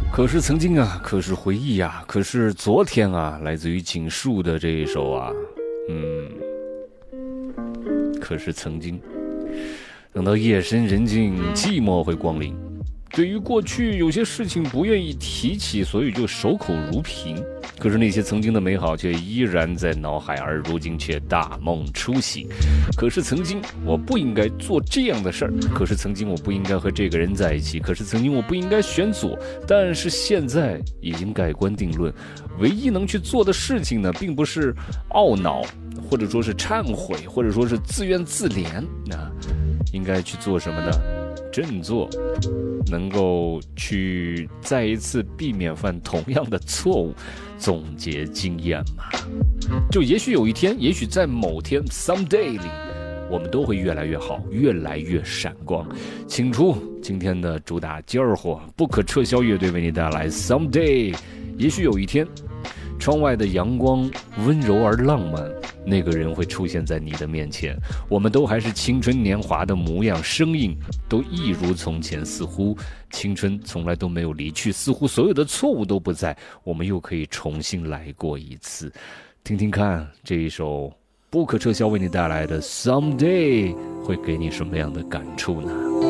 可是曾经啊，可是回忆啊，可是昨天啊，来自于锦树的这一首啊，可是曾经，等到夜深人静，寂寞会光临。对于过去有些事情不愿意提起，所以就守口如瓶。可是那些曾经的美好却依然在脑海，而如今却大梦初醒。可是曾经我不应该做这样的事儿，可是曾经我不应该和这个人在一起，可是曾经我不应该选左，但是现在已经盖棺定论。唯一能去做的事情呢，并不是懊恼，或者说是忏悔，或者说是自怨自怜，应该去做什么呢？振作，能够去再一次避免犯同样的错误，总结经验嘛。就也许有一天，也许在某天 someday 里，我们都会越来越好，越来越闪光。请出今天的主打尖儿货，不可撤销乐队为你带来 someday。也许有一天，窗外的阳光温柔而浪漫，那个人会出现在你的面前，我们都还是青春年华的模样，声音都一如从前，似乎青春从来都没有离去，似乎所有的错误都不在，我们又可以重新来过一次。听听看这一首不可撤销为你带来的 Someday 会给你什么样的感触呢？